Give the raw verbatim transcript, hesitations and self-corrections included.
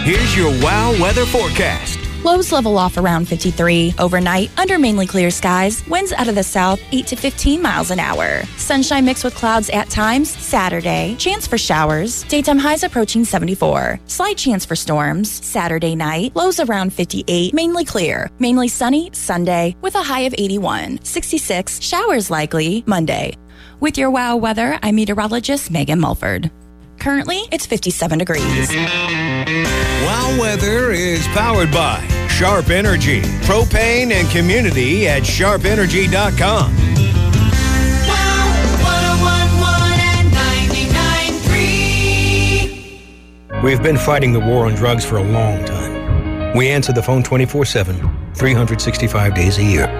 Here's your WOW weather forecast. Lows level off around fifty-three. Overnight, under mainly clear skies. Winds out of the south, eight to fifteen miles an hour. Sunshine mixed with clouds at times. Saturday, chance for showers. Daytime highs approaching seventy-four. Slight chance for storms. Saturday night, lows around fifty-eight. Mainly clear. Mainly sunny Sunday with a high of eighty-one. sixty-six. Showers likely Monday. With your WOW weather, I'm meteorologist Megan Mulford. Currently, it's fifty-seven degrees. WOW weather is powered by Sharp Energy, propane and community at sharp energy dot com. WOW one oh one one and ninety-nine point three. We've been fighting the war on drugs for a long time. We answer the phone twenty-four seven, three hundred sixty-five days a year.